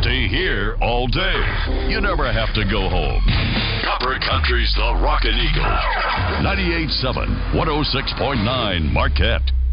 stay here all day. You never have to go home. Copper Country's the Rockin' Eagle. 98.7, 106.9 Marquette.